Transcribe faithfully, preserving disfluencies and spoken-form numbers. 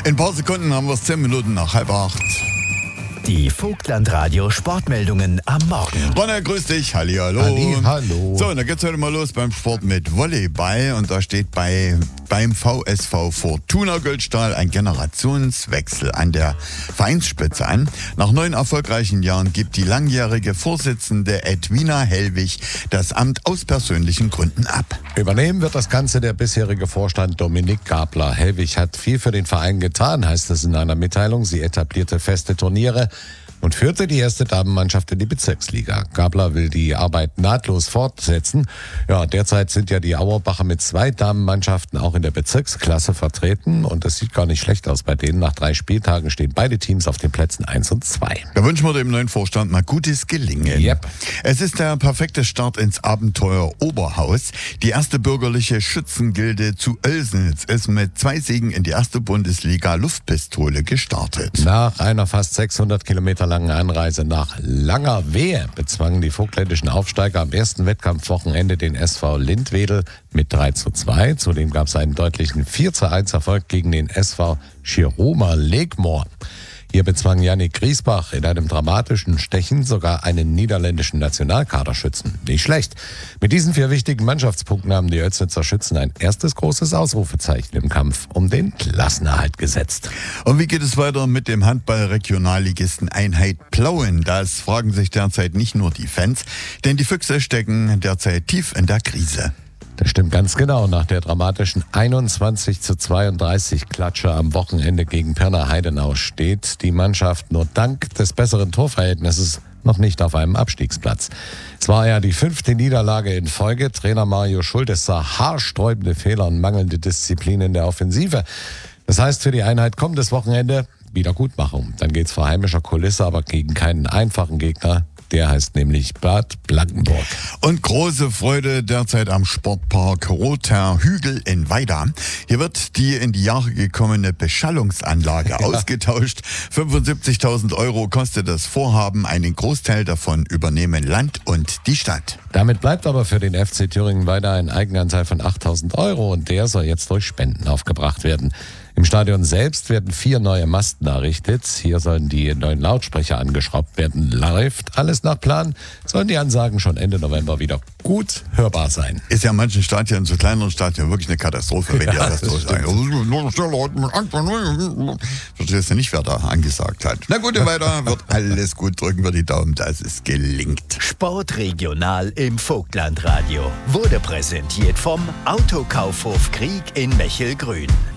In ein paar Sekunden haben wir es zehn Minuten nach halb acht. Die Vogtlandradio Sportmeldungen am Morgen. Ronne, grüß dich. Hallihallo. Halli, hallo. So, und da geht's heute mal los beim Sport mit Volleyball. Und da steht bei, beim V S V Fortuna Göldstahl ein Generationswechsel an der Vereinsspitze an. Nach neun erfolgreichen Jahren gibt die langjährige Vorsitzende Edwina Hellwig das Amt aus persönlichen Gründen ab. Übernehmen wird das Ganze der bisherige Vorstand Dominik Gabler. Hellwig hat viel für den Verein getan, heißt es in einer Mitteilung. Sie etablierte feste Turniere und führte die erste Damenmannschaft in die Bezirksliga. Gabler will die Arbeit nahtlos fortsetzen. Ja, derzeit sind ja die Auerbacher mit zwei Damenmannschaften auch in der Bezirksklasse vertreten und es sieht gar nicht schlecht aus bei denen. Nach drei Spieltagen stehen beide Teams auf den Plätzen eins und zwei. Da wünschen wir dem neuen Vorstand mal gutes Gelingen. Yep. Es ist der perfekte Start ins Abenteuer Oberhaus. Die erste bürgerliche Schützengilde zu Oelsnitz ist mit zwei Siegen in die erste Bundesliga Luftpistole gestartet. Nach einer fast sechshundert Kilometer langen Anreise nach langer Wehe bezwangen die vogtländischen Aufsteiger am ersten Wettkampfwochenende den S V Lindwedel mit drei zu zwei. Zudem gab es einen deutlichen vier zu eins Erfolg gegen den S V Schiroma Legmoor. Hier bezwang Yannick Griesbach in einem dramatischen Stechen sogar einen niederländischen Nationalkaderschützen. Nicht schlecht. Mit diesen vier wichtigen Mannschaftspunkten haben die Oelsnitzer Schützen ein erstes großes Ausrufezeichen im Kampf um den Klassenerhalt gesetzt. Und wie geht es weiter mit dem Handball-Regionalligisten Einheit Plauen? Das fragen sich derzeit nicht nur die Fans, denn die Füchse stecken derzeit tief in der Krise. Das stimmt ganz genau. Nach der dramatischen einundzwanzig zu zweiunddreißig Klatsche am Wochenende gegen Pirna Heidenau steht die Mannschaft nur dank des besseren Torverhältnisses noch nicht auf einem Abstiegsplatz. Es war ja die fünfte Niederlage in Folge. Trainer Mario Schultes sah haarsträubende Fehler und mangelnde Disziplin in der Offensive. Das heißt für die Einheit kommendes Wochenende Wiedergutmachung. Dann geht's vor heimischer Kulisse, aber gegen keinen einfachen Gegner. Der heißt nämlich Bad Blankenburg. Und große Freude derzeit am Sportpark Rother Hügel in Weida. Hier wird die in die Jahre gekommene Beschallungsanlage ja. ausgetauscht. fünfundsiebzigtausend Euro kostet das Vorhaben. Einen Großteil davon übernehmen Land und die Stadt. Damit bleibt aber für den F C Thüringen Weida ein Eigenanteil von achttausend Euro und der soll jetzt durch Spenden aufgebracht werden. Im Stadion selbst werden vier neue Masten errichtet. Hier sollen die neuen Lautsprecher angeschraubt werden. Läuft alles nach Plan, sollen die Ansagen schon Ende November wieder gut hörbar sein. Ist ja in manchen Stadien, so kleineren Stadien, wirklich eine Katastrophe, wenn ja, die das durchsagen. Verstehst du nicht, wer da angesagt hat. Na gut, weiter wird alles gut. Drücken wir die Daumen, dass es gelingt. Sportregional im Vogtlandradio wurde präsentiert vom Autokaufhof Krieg in Mechelgrün.